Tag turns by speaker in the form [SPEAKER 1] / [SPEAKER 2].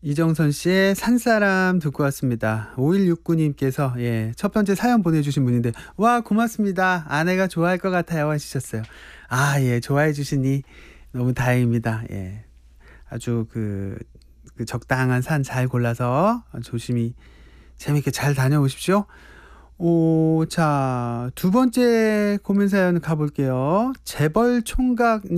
[SPEAKER 1] 이정선 씨의 산사람 듣고 왔습니다. 5169님께서 첫 번째 사연 보내주신 분인데, 와, 고맙습니다. 아내가 좋아할 것 같아요 하셨어요. 좋아해 주시니 너무 다행입니다. 아주 그 적당한 산 잘 골라서 조심히 재밌게 잘 다녀오십시오. 자, 두 번째 고민 사연 가볼게요. 재벌 총각